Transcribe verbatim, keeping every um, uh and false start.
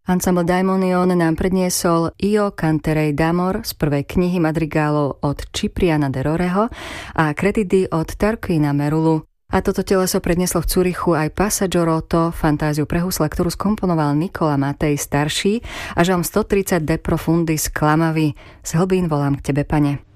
Ensemble Daimonion nám predniesol Io canterei d'amor z prvej knihy madrigálov od Cipriana de Roreho a Credidy od Tarquina Merulu. A toto teleso prednieslo v Cúrichu aj Passagiorotto, fantáziu pre husle, ktorú skomponoval Nikola Matej starší, a žalm stotridsať De profundis klamavý. Z hlbín volám k tebe, Pane.